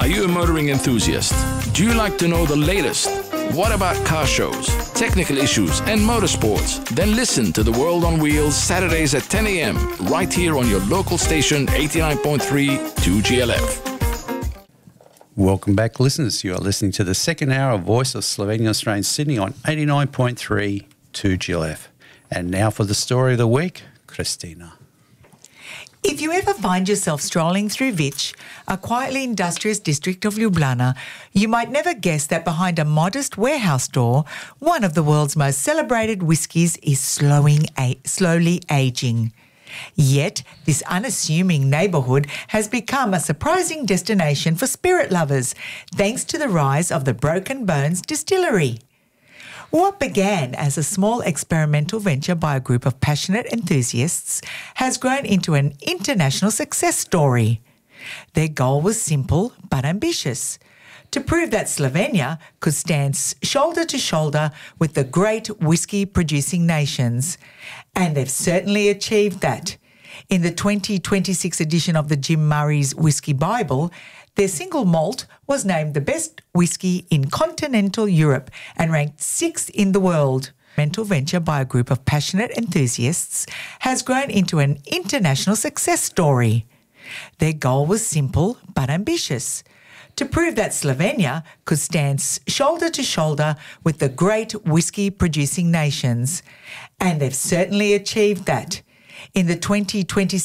Are you a motoring enthusiast? Do you like to know the latest? What about car shows, technical issues, and motorsports? Then listen to The World on Wheels Saturdays at 10 a.m. right here on your local station 89.3 2GLF. Welcome back, listeners. You are listening to the second hour of Voice of Slovenia Australian Sydney on 89.3 2GLF. And now for the story of the week, Christina. If you ever find yourself strolling through Vich, a quietly industrious district of Ljubljana, you might never guess that behind a modest warehouse door, one of the world's most celebrated whiskies is slowly aging. Yet, this unassuming neighbourhood has become a surprising destination for spirit lovers, thanks to the rise of the Broken Bones Distillery. What began as a small experimental venture by a group of passionate enthusiasts has grown into an international success story. Their goal was simple but ambitious: to prove that Slovenia could stand shoulder to shoulder with the great whisky-producing nations. And they've certainly achieved that. In the 2026 edition of the Jim Murray's Whisky Bible, their single malt was named the best whisky in continental Europe and ranked 6th in the world. Mental venture by a group of passionate enthusiasts has grown into an international success story. Their goal was simple but ambitious: to prove that Slovenia could stand shoulder to shoulder with the great whisky-producing nations. And they've certainly achieved that. In the 2026